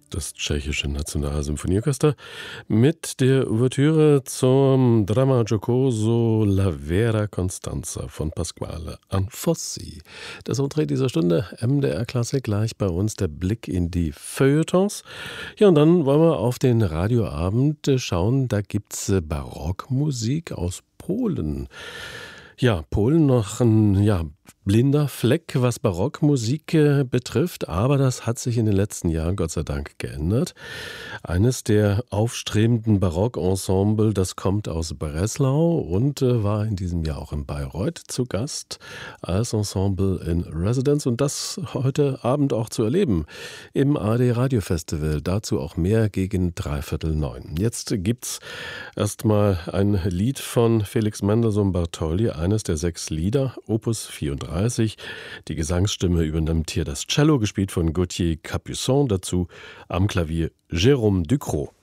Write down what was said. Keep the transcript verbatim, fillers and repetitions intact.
Das tschechische Nationalsymphonieorchester mit der Ouvertüre zum Dramma giocoso La Vera Constanza von Pasquale Anfossi. Das Entree dieser Stunde, M D R Klassik, gleich bei uns der Blick in die Feuilletons. Ja, und dann wollen wir auf den Radioabend schauen. Da gibt's Barockmusik aus Polen. Ja, Polen noch ein ja, blinder Fleck, was Barockmusik äh, betrifft, aber das hat sich in den letzten Jahren Gott sei Dank geändert. Eines der aufstrebenden Barockensemble, das kommt aus Breslau und äh, war in diesem Jahr auch in Bayreuth zu Gast als Ensemble in Residence und das heute Abend auch zu erleben im A R D Radio Festival. Dazu auch mehr gegen dreiviertel neun. Jetzt gibt's erstmal ein Lied von Felix Mendelssohn Bartholdy, eines der sechs Lieder, Opus vierunddreißig. Die Gesangsstimme übernimmt hier das Cello, gespielt von Gauthier Capuçon, dazu am Klavier Jérôme Ducrot.